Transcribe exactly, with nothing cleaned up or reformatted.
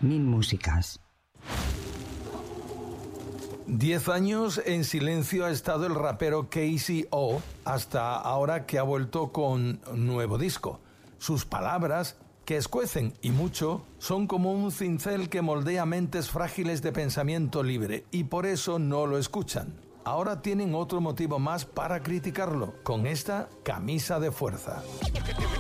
Mil músicas. Diez años en silencio ha estado el rapero K C O, hasta ahora que ha vuelto con nuevo disco. Sus palabras, que escuecen y mucho, son como un cincel que moldea mentes frágiles de pensamiento libre, y por eso no lo escuchan. Ahora tienen otro motivo más para criticarlo, con esta camisa de fuerza.